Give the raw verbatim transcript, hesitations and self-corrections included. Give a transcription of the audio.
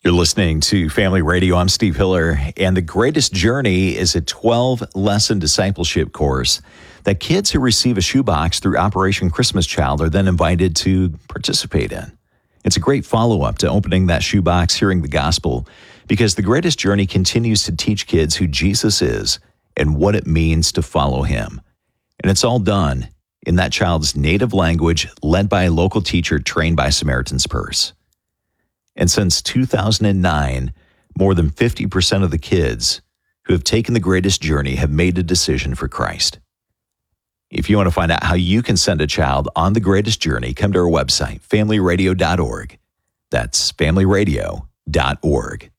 You're listening to Family Radio. I'm Steve Hiller, and The Greatest Journey is a twelve-lesson discipleship course that kids who receive a shoebox through Operation Christmas Child are then invited to participate in. It's a great follow-up to opening that shoebox, hearing the gospel, because The Greatest Journey continues to teach kids who Jesus is and what it means to follow him. And it's all done in that child's native language, led by a local teacher trained by Samaritan's Purse. And since two thousand nine, more than fifty percent of the kids who have taken The Greatest Journey have made a decision for Christ. If you want to find out how you can send a child on The Greatest Journey, come to our website, family radio dot org. That's family radio dot org.